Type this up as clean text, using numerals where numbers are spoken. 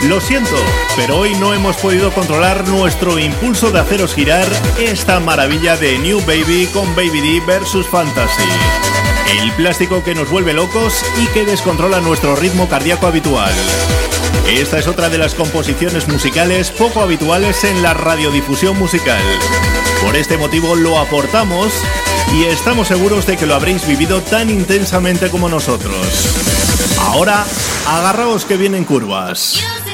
Lo siento, pero hoy no hemos podido controlar nuestro impulso de haceros girar esta maravilla de New Baby con Baby D versus Fantasy. El plástico que nos vuelve locos y que descontrola nuestro ritmo cardíaco habitual. Esta es otra de las composiciones musicales poco habituales en la radiodifusión musical. Por este motivo lo aportamos y estamos seguros de que lo habréis vivido tan intensamente como nosotros. Ahora, agarraos que vienen curvas.